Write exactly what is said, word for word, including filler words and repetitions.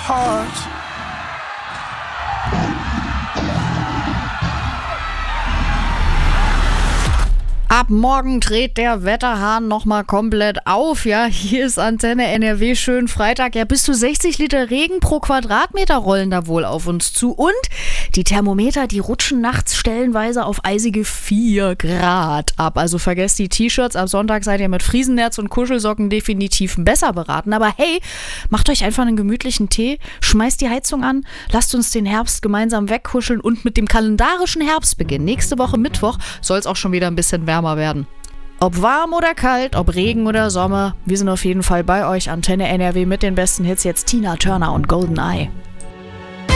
heart. Ab morgen dreht der Wetterhahn nochmal komplett auf, ja. Hier ist Antenne N R W, schön Freitag. Ja, bis zu sechzig Liter Regen pro Quadratmeter rollen da wohl auf uns zu. Und die Thermometer, die rutschen nachts stellenweise auf eisige vier Grad ab. Also vergesst die T-Shirts, ab Sonntag seid ihr mit Friesennerz und Kuschelsocken definitiv besser beraten. Aber hey, macht euch einfach einen gemütlichen Tee, schmeißt die Heizung an, lasst uns den Herbst gemeinsam wegkuscheln und mit dem kalendarischen Herbstbeginn nächste Woche Mittwoch soll es auch schon wieder ein bisschen wärmer werden. Ob warm oder kalt, ob Regen oder Sommer, wir sind auf jeden Fall bei euch. Antenne N R W mit den besten Hits, jetzt Tina Turner und Golden Eye.